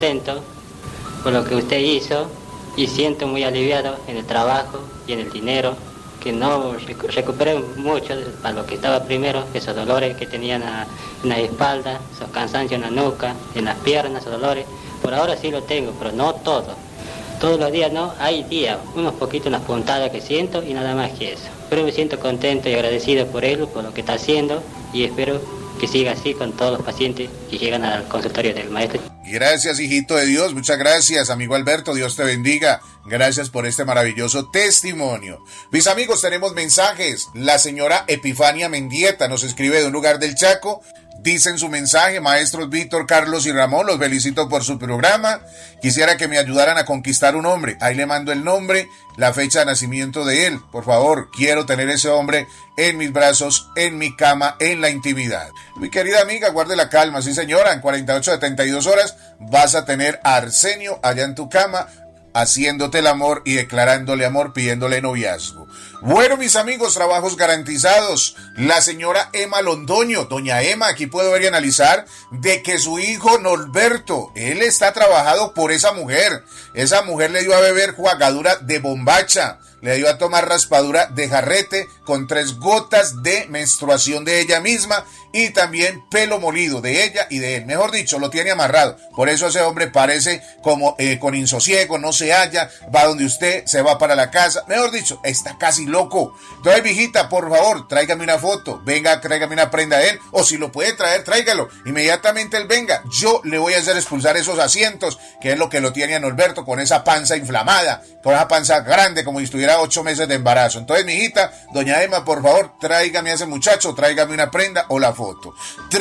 contento por lo que usted hizo y siento muy aliviado en el trabajo y en el dinero, que no recuperé mucho para lo que estaba primero, esos dolores que tenían en la espalda, esos cansancios en la nuca, en las piernas, esos dolores. Por ahora sí lo tengo, pero no todo. Todos los días no, hay días, unos poquitos en las puntadas que siento y nada más que eso. Pero me siento contento y agradecido por él, por lo que está haciendo, y espero que siga así con todos los pacientes que llegan al consultorio del maestro. Gracias, hijito de Dios, muchas gracias, amigo Alberto, Dios te bendiga. Gracias por este maravilloso testimonio. Mis amigos, tenemos mensajes. La señora Epifania Mendieta nos escribe de un lugar del Chaco. Dice en su mensaje: maestros Víctor, Carlos y Ramón, los felicito por su programa. Quisiera que me ayudaran a conquistar un hombre. Ahí le mando el nombre, la fecha de nacimiento de él. Por favor, quiero tener ese hombre en mis brazos, en mi cama, en la intimidad. Mi querida amiga, guarde la calma. Sí, señora, en 48 a 72 horas vas a tener a Arsenio allá en tu cama, haciéndote el amor y declarándole amor, pidiéndole noviazgo. Bueno, mis amigos, trabajos garantizados. La señora Emma Londoño, doña Emma, aquí puedo ver y analizar de que su hijo Norberto, él está trabajado por esa mujer. Esa mujer le dio a beber jugadura de bombacha, le dio a tomar raspadura de jarrete con 3 gotas de menstruación de ella misma y también pelo molido de ella y de él. Mejor dicho, lo tiene amarrado. Por eso ese hombre parece como con insosiego, no se halla, va donde usted, se va para la casa. Mejor dicho, está casi loco. Entonces, mijita, por favor, tráigame una foto, venga, tráigame una prenda de él, o si lo puede traer, tráigalo. Inmediatamente él venga, yo le voy a hacer expulsar esos asientos, que es lo que lo tiene a Norberto, con esa panza inflamada, con esa panza grande, como si estuviera 8 meses de embarazo. Entonces, mijita, doña Emma, por favor, tráigame a ese muchacho, tráigame una prenda o la foto.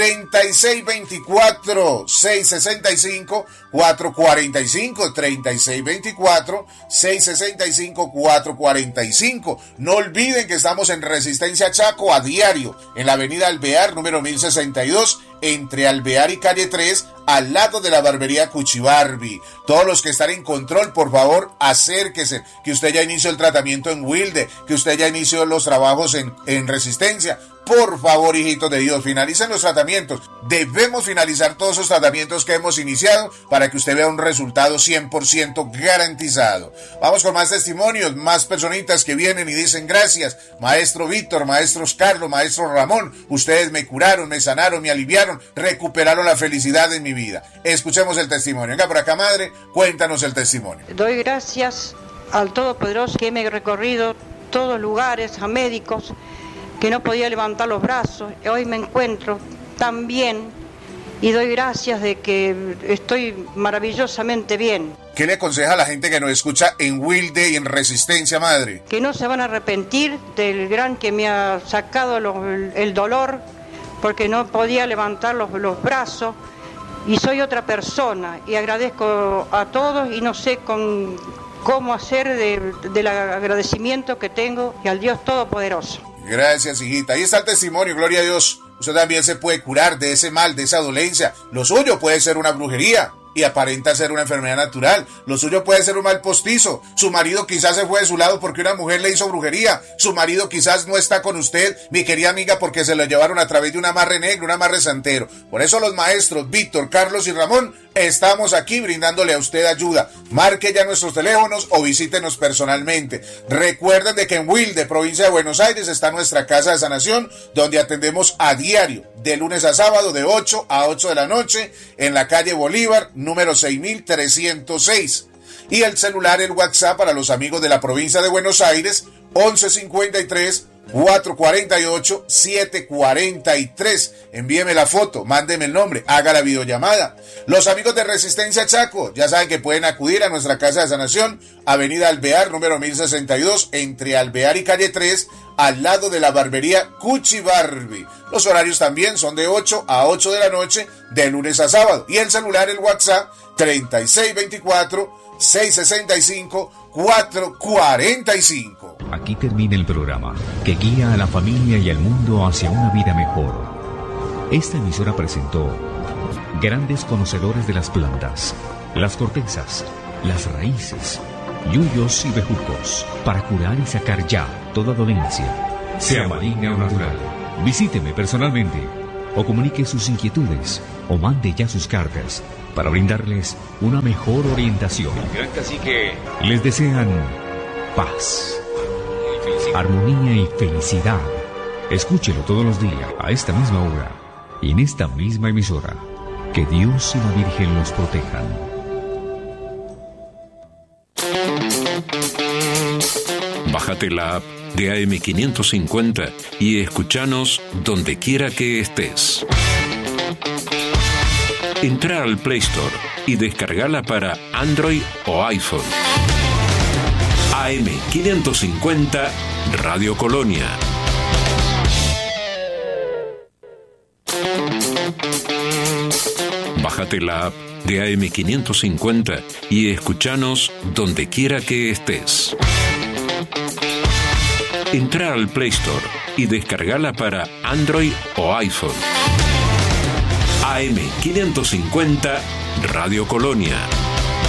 3624-665-445, 3624-665-445. No olviden que estamos en Resistencia Chaco a diario, en la avenida Alvear, número 1062, entre Alvear y calle 3, al lado de la barbería Cuchibarbi. Todos los que están en control, por favor, acérquese, que usted ya inició el tratamiento en Wilde, que usted ya inició los trabajos en Resistencia. Por favor, hijitos de Dios, finalicen los tratamientos. Debemos finalizar todos esos tratamientos que hemos iniciado para que usted vea un resultado 100% garantizado. Vamos con más testimonios, más personitas que vienen y dicen: gracias, maestro Víctor, maestros Carlos, maestro Ramón, ustedes me curaron, me sanaron, me aliviaron, recuperaron la felicidad en mi vida. Escuchemos el testimonio. Venga por acá, madre, cuéntanos el testimonio. Doy gracias al Todopoderoso que me he recorrido todos lugares, a médicos, que no podía levantar los brazos. Hoy me encuentro tan bien y doy gracias de que estoy maravillosamente bien. ¿Qué le aconseja a la gente que nos escucha en Wilde y en Resistencia, madre? Que no se van a arrepentir del gran que me ha sacado el dolor, porque no podía levantar los brazos y soy otra persona, y agradezco a todos y no sé cómo hacer del agradecimiento que tengo y al Dios Todopoderoso. Gracias, hijita. Ahí está el testimonio, gloria a Dios. Usted también se puede curar de ese mal, de esa dolencia. Lo suyo puede ser una brujería y aparenta ser una enfermedad natural. Lo suyo puede ser un mal postizo. Su marido quizás se fue de su lado porque una mujer le hizo brujería. Su marido quizás no está con usted, mi querida amiga, porque se lo llevaron a través de un amarre negro, un amarre santero. Por eso los maestros Víctor, Carlos y Ramón estamos aquí brindándole a usted ayuda. Marque ya nuestros teléfonos o visítenos personalmente. Recuerden de que en Wilde, provincia de Buenos Aires, está nuestra casa de sanación, donde atendemos a diario, de lunes a sábado, de 8 a 8 de la noche, en la calle Bolívar, número 6306. Y el celular, el WhatsApp para los amigos de la provincia de Buenos Aires, 1153-448-743. Envíeme la foto, mándeme el nombre, haga la videollamada. Los amigos de Resistencia Chaco ya saben que pueden acudir a nuestra casa de sanación, avenida Alvear, número 1062, entre Alvear y calle 3, al lado de la barbería Cuchibarbi. Los horarios también son de 8 a 8 de la noche, de lunes a sábado. Y el celular, el WhatsApp, 3624-665-445. Aquí termina el programa que guía a la familia y al mundo hacia una vida mejor. Esta emisora presentó grandes conocedores de las plantas, las cortezas, las raíces, yuyos y bejucos, para curar y sacar ya toda dolencia, sea maligna o natural. Visíteme personalmente o comunique sus inquietudes o mande ya sus cartas para para brindarles una mejor orientación. Les desean paz, armonía y felicidad. Escúchelo todos los días a esta misma hora y en esta misma emisora. Que Dios y la Virgen los protejan. Bájate la app de AM550 y escuchanos donde quiera que estés. Entra al Play Store y descargala para Android o iPhone. AM550 Radio Colonia. Bájate la app de AM550 y escuchanos donde quiera que estés. Entra al Play Store y descargala para Android o iPhone. AM550 Radio Colonia.